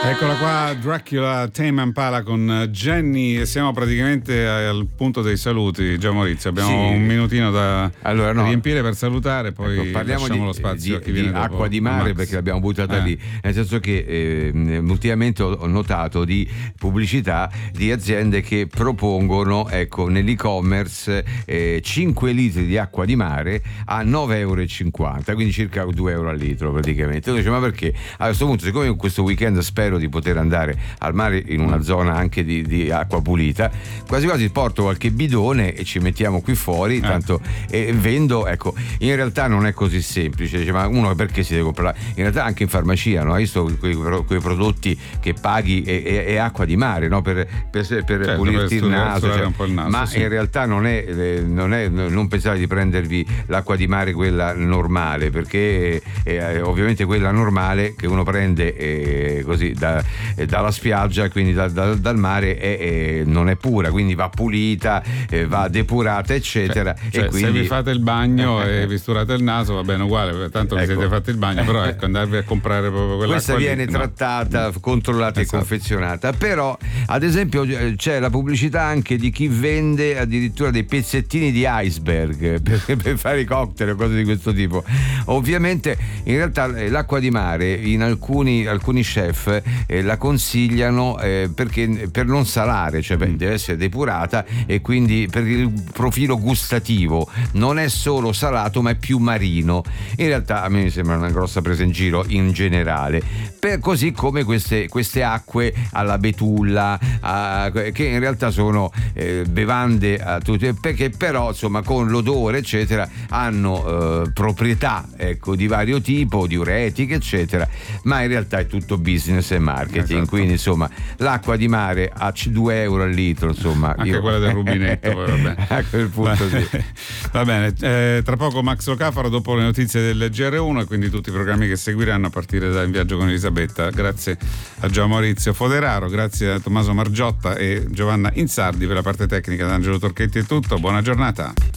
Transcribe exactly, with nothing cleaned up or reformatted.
Eccola qua, Dracula, Tame Impala con Jenny, e siamo praticamente al punto dei saluti. Già Maurizio, abbiamo sì. un minutino da allora, no. riempire per salutare, poi ecco, parliamo lasciamo di, lo spazio di, a chi viene di dopo. acqua di mare, perché l'abbiamo buttata eh. lì, nel senso che eh, ultimamente ho notato di pubblicità di aziende che propongono, ecco, nell'e-commerce eh, cinque litri di acqua di mare a nove virgola cinquanta euro, quindi circa due euro al litro praticamente. Io dico, ma perché? A questo punto, siccome questo weekend spero di poter andare al mare in una zona anche di, di acqua pulita, quasi quasi porto qualche bidone e ci mettiamo qui fuori, tanto eh. e vendo. Ecco, in realtà non è così semplice, dice, ma uno perché si deve comprare? In realtà anche in farmacia, no? Hai visto quei, quei prodotti che paghi e, e, e acqua di mare, no? Per, per, per certo, pulirti per il naso, cioè, un po' il naso, ma sì. in realtà non è, eh, non è, non pensate di prendervi l'acqua di mare quella normale, perché eh, ovviamente quella normale che uno prende eh, così da, eh, dalla spiaggia, quindi da, da, dal mare, è, è, non è pura, quindi va pulita, eh, va depurata, eccetera. Cioè, cioè, e quindi... se vi fate il bagno e vi sturate il naso va bene uguale, tanto ecco. vi siete fatti il bagno, però ecco, andarvi a comprare proprio quella. Questa viene lì, trattata, no. controllata esatto. e confezionata. Però ad esempio c'è la pubblicità anche di chi vende addirittura dei pezzettini di iceberg per, per fare i cocktail o cose di questo tipo. Ovviamente in realtà l'acqua di mare in alcuni, alcuni chef eh, la consigliano eh, perché per non salare, cioè beh, deve essere depurata, e quindi per il profilo gustativo non è solo salato ma è più marino. In realtà a me mi sembra una grossa presa in giro in generale, per, così come queste, queste acque alla betulla a, che in realtà sono eh, bevande a tutti, perché però insomma con l'odore eccetera hanno eh, proprietà ecco di vario tipo, diuretiche eccetera, ma in realtà è tutto business e marketing. Esatto. Quindi insomma l'acqua di mare a due euro al litro, insomma anche io... quella del rubinetto poi, vabbè. A quel punto sì. Va bene, eh, tra poco Max Locafaro dopo le notizie del G R uno e quindi tutti i programmi che seguiranno a partire da In Viaggio con Elisabetta. Grazie a Gian Maurizio Foderaro, grazie a Tommaso Margiotta e Giovanna Insardi per la parte tecnica, da Angelo Torchetti è tutto, buona giornata.